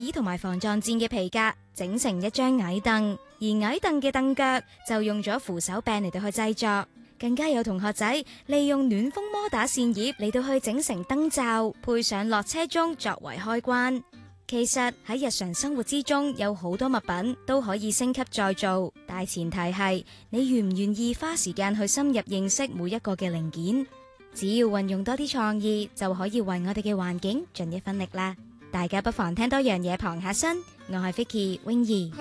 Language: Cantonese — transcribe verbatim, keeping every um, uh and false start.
椅同埋防撞墊嘅皮革整成一張矮凳，而矮凳嘅凳腳就用咗扶手柄嚟到去製作。更加有同學仔利用暖風摩打扇葉嚟到去整成燈罩，配上落車鐘作為開關。其實喺日常生活之中，有好多物品都可以升級再造，但前提係你願唔願意花時間去深入認識每一個嘅零件。只要運用多啲創意，就可以為我哋嘅環境盡一分力啦。大家不妨聽多樣嘢傍下身。我係 Vicky 泳兒。